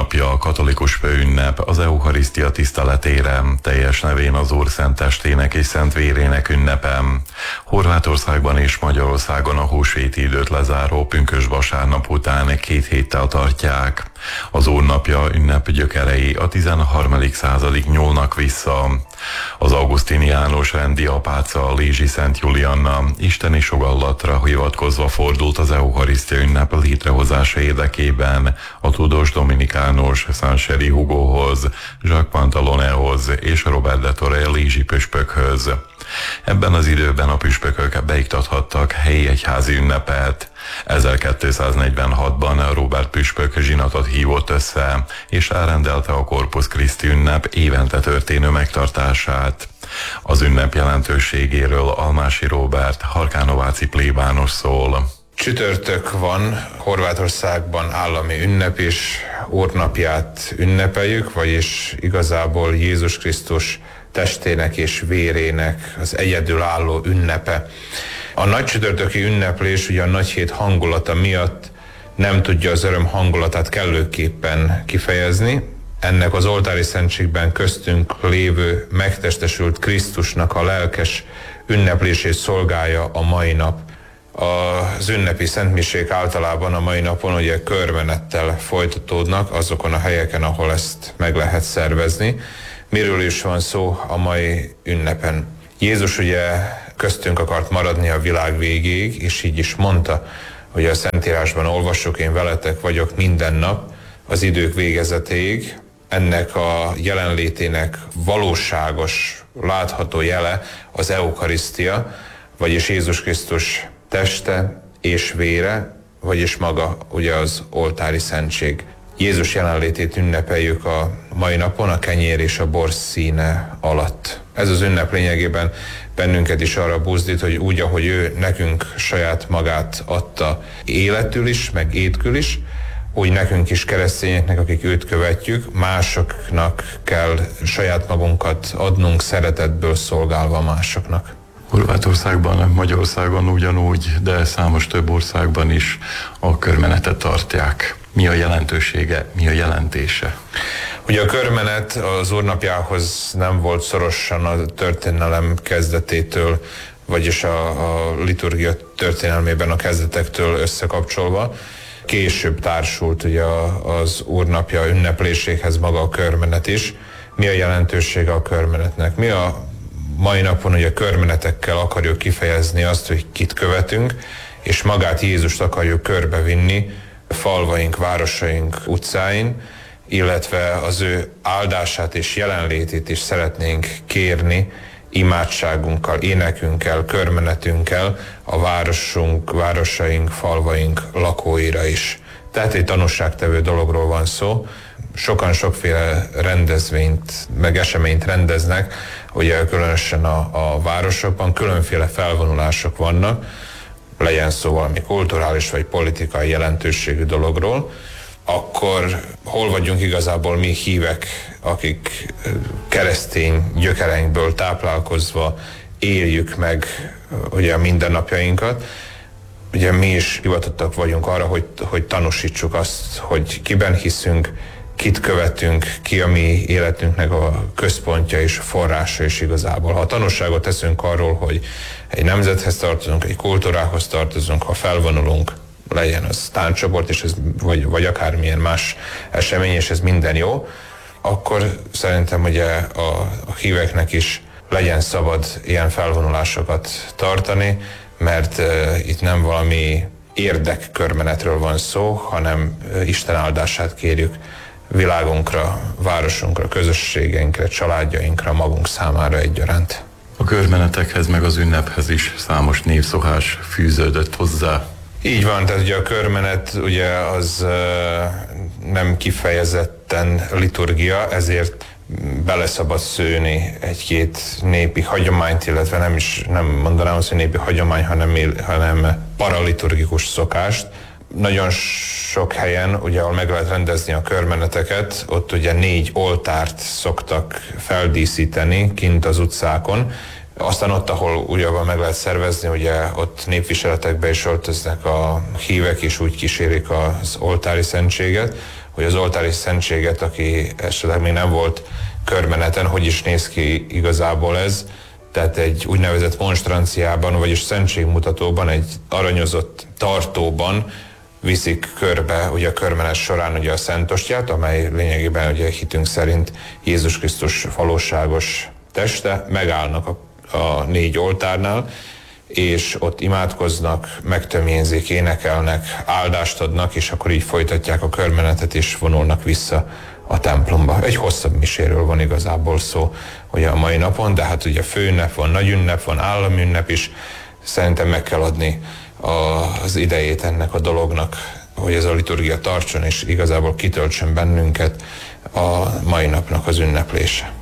Úrnapja a katolikus főünnep az Eucharisztia tiszteletére, teljes nevén az Úr szent testének és szent vérének ünnepem. Horvátországban és Magyarországon a húsvéti időt lezáró pünkösd vasárnap után 2 héttel tartják. Az Úrnapja ünnep gyökerei a 13. századig nyúlnak vissza. Az augustiniánus rendi apáca Lézsi Szent Julianna isteni sugallatra hivatkozva fordult az Eucharisztia ünnep létrehozása érdekében a tudós dominikánus Sanseri Hugohoz, Jacques Pantalonehoz és Robert de Torre Lézsi püspökhöz. Ebben az időben a püspökök beiktathattak helyi egyházi ünnepet. 1246-ban Robert püspök zsinatot hívott össze, és elrendelte a Corpus Christi ünnep évente történő megtartását. Az ünnep jelentőségéről Almási Róbert, Harkánováci plébános szól. Csütörtök van, Horvátországban állami ünnep, és Úrnapját ünnepeljük, vagyis igazából Jézus Krisztus testének és vérének az egyedülálló ünnepe. A nagy csütörtöki ünneplés ugye a nagyhét hangulata miatt nem tudja az öröm hangulatát kellőképpen kifejezni. Ennek az oltári szentségben köztünk lévő megtestesült Krisztusnak a lelkes ünneplését szolgálja a mai nap. Az ünnepi szentmisék általában a mai napon ugye körmenettel folytatódnak azokon a helyeken, ahol ezt meg lehet szervezni. Miről is van szó a mai ünnepen? Jézus ugye köztünk akart maradni a világ végéig, és így is mondta, hogy a Szentírásban olvassuk, én veletek vagyok minden nap az idők végezetéig. Ennek a jelenlétének valóságos, látható jele az Eucharisztia, vagyis Jézus Krisztus teste és vére, vagyis maga ugye az oltári szentség. Jézus jelenlétét ünnepeljük a mai napon a kenyér és a bor színe alatt. Ez az ünnep lényegében bennünket is arra buzdít, hogy úgy, ahogy ő nekünk saját magát adta életül is, meg étkül is, úgy nekünk is keresztényeknek, akik őt követjük, másoknak kell saját magunkat adnunk szeretetből szolgálva másoknak. Horvátországban, Magyarországon ugyanúgy, de számos több országban is a körmenetet tartják. Mi a jelentősége, mi a jelentése? Ugye a körmenet az Úrnapjához nem volt szorosan a történelem kezdetétől, vagyis a liturgia történelmében a kezdetektől összekapcsolva. Később társult ugye az Úrnapja ünnepléséhez maga a körmenet is. Mi a jelentősége a körmenetnek? Mi a mai napon ugye körmenetekkel akarjuk kifejezni azt, hogy kit követünk, és magát Jézust akarjuk körbevinni falvaink, városaink utcáin, illetve az ő áldását és jelenlétét is szeretnénk kérni imádságunkkal, énekünkkel, körmenetünkkel a városaink, falvaink lakóira is. Tehát egy tanúságtevő dologról van szó. Sokan sokféle rendezvényt, meg eseményt rendeznek, ugye különösen a városokban különféle felvonulások vannak, legyen szó valami kulturális vagy politikai jelentőségű dologról, akkor hol vagyunk igazából mi hívek, akik keresztény gyökereinkből táplálkozva éljük meg ugye a mindennapjainkat. Ugye mi is hivatottak vagyunk arra, hogy tanúsítsuk azt, hogy kiben hiszünk, kit követünk, ki a mi életünknek a központja és a forrása is igazából. Ha tanúságot teszünk arról, hogy egy nemzethez tartozunk, egy kultúrához tartozunk, ha felvonulunk, legyen az tánccsoport, és ez, vagy akármilyen más esemény, és ez minden jó, akkor szerintem ugye a híveknek is legyen szabad ilyen felvonulásokat tartani, mert itt nem valami érdekkörmenetről van szó, hanem Isten áldását kérjük világunkra, városunkra, közösségeinkre, családjainkra, magunk számára egyaránt. A körmenetekhez meg az ünnephez is számos névszokás fűződött hozzá. Így van, tehát ugye a körmenet ugye az nem kifejezetten liturgia, ezért bele szabad szőni egy-két népi hagyományt, illetve nem mondanám azt, hogy népi hagyomány, hanem paraliturgikus szokást. Nagyon sok helyen, ugye, ahol meg lehet rendezni a körmeneteket, ott ugye 4 oltárt szoktak feldíszíteni kint az utcákon, Aztán ott, ahol ugyan meg lehet szervezni, ugye ott népviseletekbe is öltöznek a hívek, és úgy kísérik az oltári szentséget, hogy az oltári szentséget, aki esetleg még nem volt körmeneten, hogy is néz ki igazából ez, tehát egy úgynevezett monstranciában, vagyis szentségmutatóban, egy aranyozott tartóban viszik körbe ugye a körmenet során ugye a szentostját, amely lényegében ugye hitünk szerint Jézus Krisztus valóságos teste, megállnak a 4 oltárnál, és ott imádkoznak, megtömjénzik, énekelnek, áldást adnak, és akkor így folytatják a körmenetet, és vonulnak vissza a templomba. Egy hosszabb miséről van igazából szó ugye a mai napon, de hát ugye főünnep van, nagyünnep van, államünnep is. Szerintem meg kell adni az idejét ennek a dolognak, hogy ez a liturgia tartson, és igazából kitöltsön bennünket a mai napnak az ünneplése.